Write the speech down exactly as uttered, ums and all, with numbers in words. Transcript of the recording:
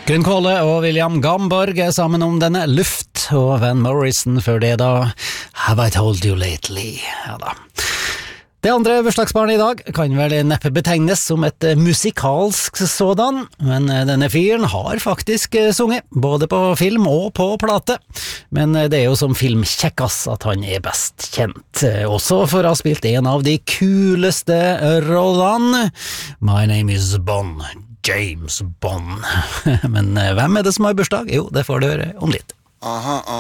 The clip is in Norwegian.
Gunn Kåle og William Gamborg er sammen om denne Luft, og Van Morrison før det da Have I Told You Lately. Ja da. Det andre bursdagsbarnet i dag kan vel neppe betegnes som et musikalsk sådan, men denne fyren har faktisk sunget, både på film og på plate. Men det er jo som filmkjekkas at han er best kjent, også for å ha spilt en av de kuleste rollene. My name is Bond, James Bond. Men hvem er det som har bursdag? Jo, det får du høre om litt. Aha, aha.